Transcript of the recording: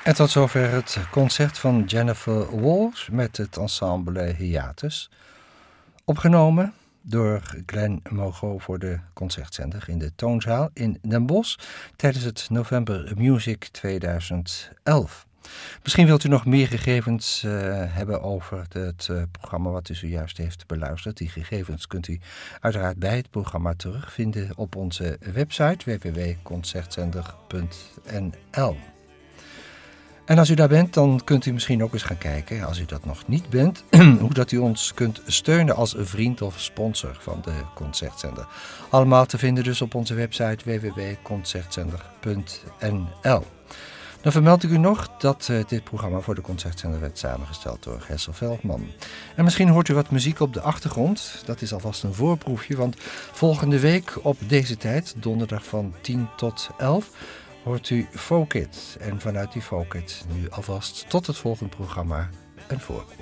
En tot zover het concert van Jennifer Walsh met het ensemble Hiatus. Opgenomen door Glenn Mogo voor de Concertzender in de Toonzaal in Den Bosch tijdens het November Music 2011. Misschien wilt u nog meer gegevens hebben over het programma wat u zojuist heeft beluisterd. Die gegevens kunt u uiteraard bij het programma terugvinden op onze website www.concertzender.nl. En als u daar bent, dan kunt u misschien ook eens gaan kijken, als u dat nog niet bent, hoe dat u ons kunt steunen als vriend of sponsor van de Concertzender. Allemaal te vinden dus op onze website www.concertzender.nl. Dan vermeld ik u nog dat dit programma voor de Concertzender werd samengesteld door Hessel Veldman. En misschien hoort u wat muziek op de achtergrond. Dat is alvast een voorproefje, want volgende week op deze tijd, donderdag van 10 tot 11... hoort u Folk It. En vanuit die Folk It nu alvast tot het volgende programma een voorproef.